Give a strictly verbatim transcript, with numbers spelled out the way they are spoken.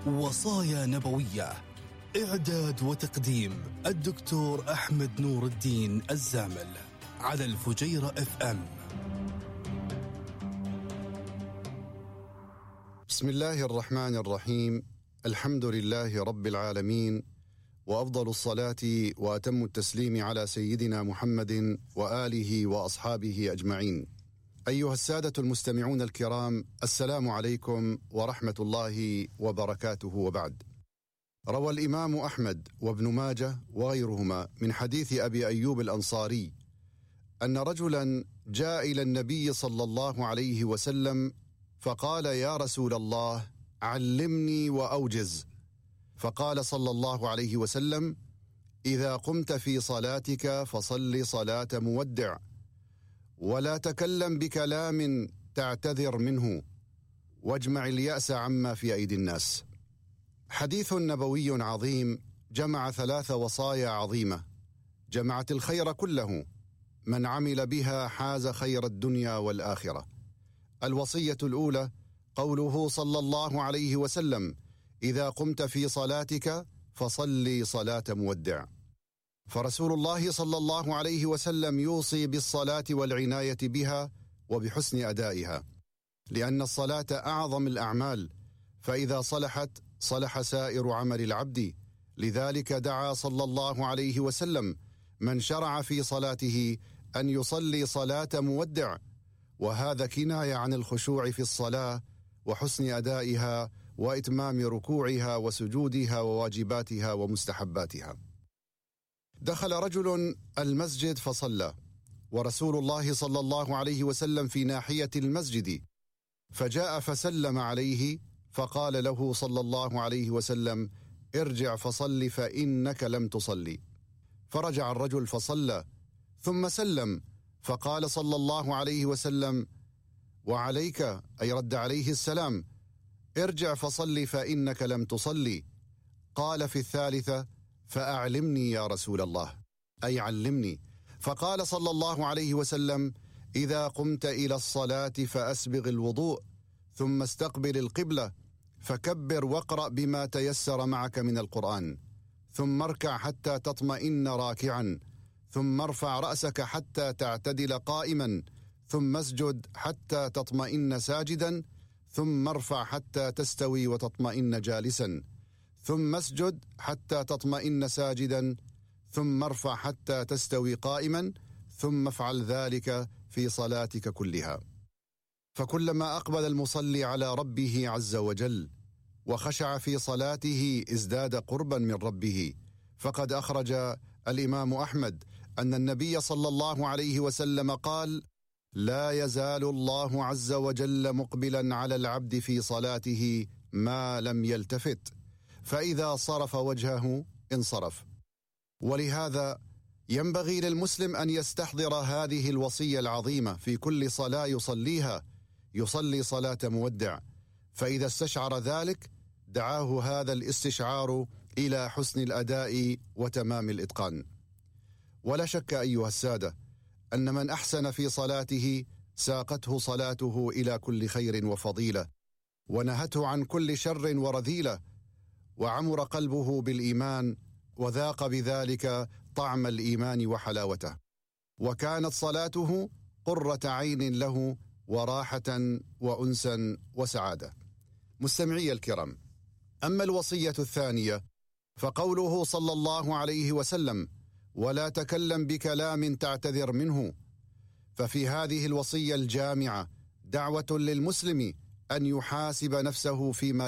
وصايا نبوية. إعداد وتقديم الدكتور أحمد نور الدين الزامل على الفجيرة اف ام. بسم الله الرحمن الرحيم. الحمد لله رب العالمين، وأفضل الصلاة وأتم التسليم على سيدنا محمد وآله وأصحابه أجمعين. أيها السادة المستمعون الكرام، السلام عليكم ورحمة الله وبركاته، وبعد. روى الإمام أحمد وابن ماجه وغيرهما من حديث أبي أيوب الأنصاري أن رجلا جاء إلى النبي صلى الله عليه وسلم فقال: يا رسول الله، علمني وأوجز. فقال صلى الله عليه وسلم: إذا قمت في صلاتك فصل صلاة مودع، ولا تكلم بكلام تعتذر منه، واجمع اليأس عما في أيدي الناس. حديث نبوي عظيم جمع ثلاث وصايا عظيمة، جمعت الخير كله، من عمل بها حاز خير الدنيا والآخرة. الوصية الأولى قوله صلى الله عليه وسلم: إذا قمت في صلاتك فصلي صلاة مودع. فرسول الله صلى الله عليه وسلم يوصي بالصلاة والعناية بها وبحسن أدائها، لأن الصلاة أعظم الأعمال، فإذا صلحت صلح سائر عمل العبد. لذلك دعا صلى الله عليه وسلم من شرع في صلاته أن يصلي صلاة مودع، وهذا كناية عن الخشوع في الصلاة وحسن أدائها وإتمام ركوعها وسجودها وواجباتها ومستحباتها. دخل رجل المسجد فصلى، ورسول الله صلى الله عليه وسلم في ناحية المسجد، فجاء فسلم عليه، فقال له صلى الله عليه وسلم: ارجع فصل فإنك لم تصلي. فرجع الرجل فصلى ثم سلم، فقال صلى الله عليه وسلم: وعليك، أي رد عليه السلام، ارجع فصل فإنك لم تصلي. قال في الثالثة: فأعلمني يا رسول الله، أي علمني. فقال صلى الله عليه وسلم: إذا قمت إلى الصلاة فأسبغ الوضوء، ثم استقبل القبلة، فكبر واقرأ بما تيسر معك من القرآن، ثم اركع حتى تطمئن راكعا، ثم ارفع رأسك حتى تعتدل قائما، ثم اسجد حتى تطمئن ساجدا، ثم ارفع حتى تستوي وتطمئن جالسا، ثم اسجد حتى تطمئن ساجدا، ثم ارفع حتى تستوي قائما، ثم افعل ذلك في صلاتك كلها. فكلما أقبل المصلي على ربه عز وجل وخشع في صلاته ازداد قربا من ربه. فقد أخرج الإمام أحمد أن النبي صلى الله عليه وسلم قال: لا يزال الله عز وجل مقبلا على العبد في صلاته ما لم يلتفت، فإذا صرف وجهه انصرف. ولهذا ينبغي للمسلم أن يستحضر هذه الوصية العظيمة في كل صلاة يصليها، يصلي صلاة مودع، فإذا استشعر ذلك دعاه هذا الاستشعار إلى حسن الأداء وتمام الإتقان. ولا شك أيها السادة أن من أحسن في صلاته ساقته صلاته إلى كل خير وفضيلة، ونهته عن كل شر ورذيلة، وعمر قلبه بالإيمان، وذاق بذلك طعم الإيمان وحلاوته، وكانت صلاته قرة عين له وراحة وأنسا وسعادة. مستمعي الكرام، أما الوصية الثانية فقوله صلى الله عليه وسلم: ولا تكلم بكلام تعتذر منه. ففي هذه الوصية الجامعة دعوة للمسلم أن يحاسب نفسه فيما